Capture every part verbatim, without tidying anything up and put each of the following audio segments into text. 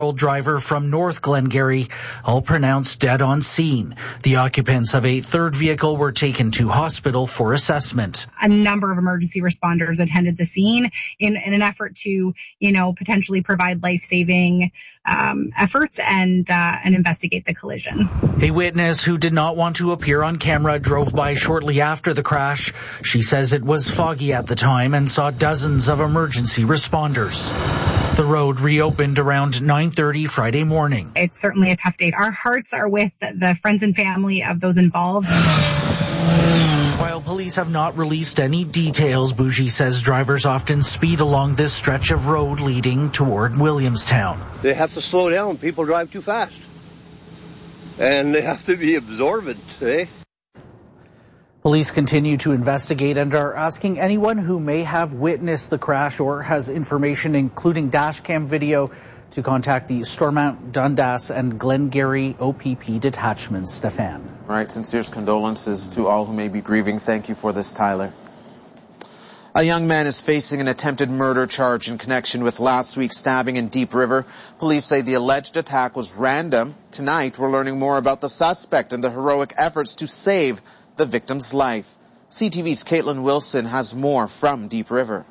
twenty-six-year-old driver from North Glengarry, all pronounced dead on scene. The occupants of a third vehicle were taken to hospital for assessment. A number of emergency responders attended the scene in, in an effort to, you know, potentially provide life-saving um, efforts and uh, and investigate the collision. A witness who did not want to appear on camera drove by shortly after the crash. She says it was foggy at the time and saw dozens of emergency responders. The road reopened around nine thirty Friday morning. It's certainly a tough day. Our hearts are with the friends and family of those involved. While police have not released any details, Bougie says drivers often speed along this stretch of road leading toward Williamstown. They have to slow down. People drive too fast. And they have to be observant, eh? Police continue to investigate and are asking anyone who may have witnessed the crash or has information, including dash cam video, to contact the Stormont, Dundas and Glengarry O P P detachments. Stefan. All right, sincerest condolences to all who may be grieving. Thank you for this, Tyler. A young man is facing an attempted murder charge in connection with last week's stabbing in Deep River. Police say the alleged attack was random. Tonight, we're learning more about the suspect and the heroic efforts to save the victim's life. C T V's Caitlin Wilson has more from Deep River.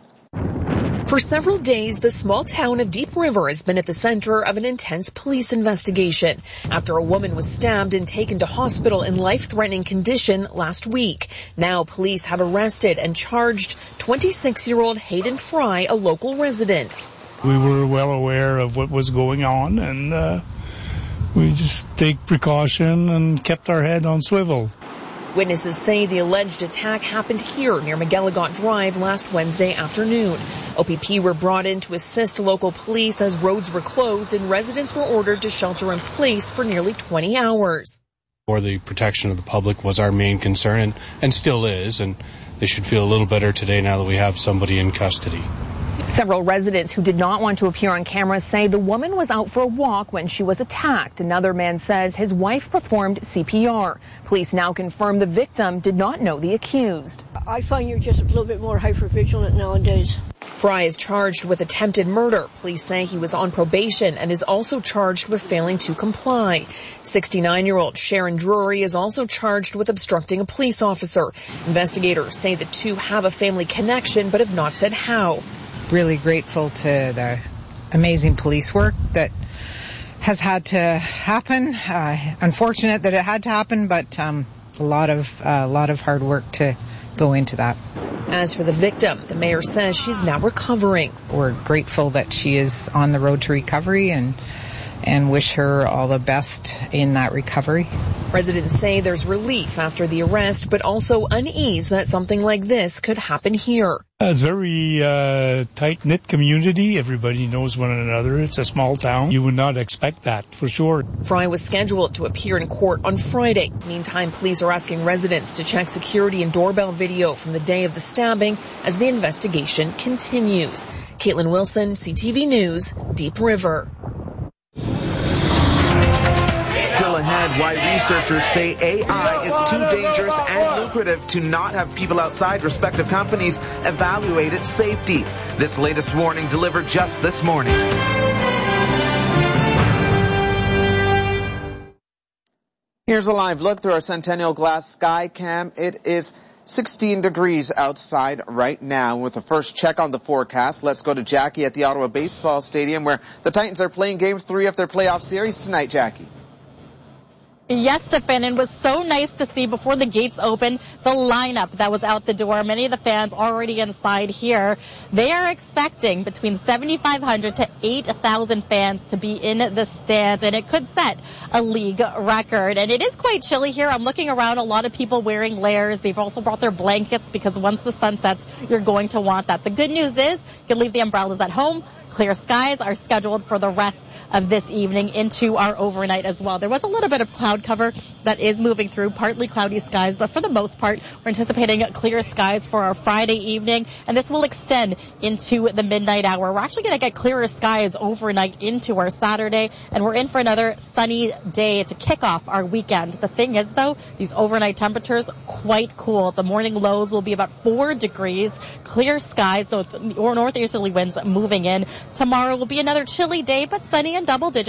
For several days, the small town of Deep River has been at the center of an intense police investigation after a woman was stabbed and taken to hospital in life-threatening condition last week. Now police have arrested and charged twenty-six-year-old Hayden Fry, a local resident. We were well aware of what was going on, and uh, we just take precaution and kept our head on swivel. Witnesses say the alleged attack happened here near McGilligot Drive last Wednesday afternoon. O P P were brought in to assist local police as roads were closed and residents were ordered to shelter in place for nearly twenty hours. For the protection of the public was our main concern, and, and still is, and they should feel a little better today now that we have somebody in custody. Several residents who did not want to appear on camera say the woman was out for a walk when she was attacked. Another man says his wife performed C P R. Police now confirm the victim did not know the accused. I find you're just a little bit more hyper-vigilant nowadays. Fry is charged with attempted murder. Police say he was on probation and is also charged with failing to comply. sixty-nine-year-old Sharon Drury is also charged with obstructing a police officer. Investigators say the two have a family connection but have not said how. Really grateful to the amazing police work that has had to happen. Uh, unfortunate that it had to happen, but um, a lot of a uh, lot of hard work to go into that. As for the victim, the mayor says she's now recovering. We're grateful that she is on the road to recovery and and wish her all the best in that recovery. Residents say there's relief after the arrest, but also unease that something like this could happen here. It's a very uh, tight-knit community. Everybody knows one another. It's a small town. You would not expect that, for sure. Fry was scheduled to appear in court on Friday. Meantime, police are asking residents to check security and doorbell video from the day of the stabbing as the investigation continues. Caitlin Wilson, C T V News, Deep River. Still ahead, why researchers say A I is too dangerous and lucrative to not have people outside respective companies evaluate its safety. This latest warning delivered just this morning. Here's a live look through our Centennial Glass Sky Cam. It is sixteen degrees outside right now. With the first check on the forecast, let's go to Jackie at the Ottawa Baseball Stadium, where the Titans are playing game three of their playoff series tonight. Jackie. Yes, Stefan, and it was so nice to see before the gates opened the lineup that was out the door. Many of the fans already inside here. They are expecting between seventy-five hundred to eight thousand fans to be in the stands, and it could set a league record. And it is quite chilly here. I'm looking around, a lot of people wearing layers. They've also brought their blankets because once the sun sets, you're going to want that. The good news is you can leave the umbrellas at home. Clear skies are scheduled for the rest of this evening into our overnight as well. There was a little bit of cloud cover that is moving through, partly cloudy skies, but for the most part, we're anticipating clear skies for our Friday evening, and this will extend into the midnight hour. We're actually going to get clearer skies overnight into our Saturday, and we're in for another sunny day to kick off our weekend. The thing is, though, these overnight temperatures quite cool. The morning lows will be about four degrees, clear skies, north, or northeasterly winds moving in. Tomorrow will be another chilly day, but sunny and double digits.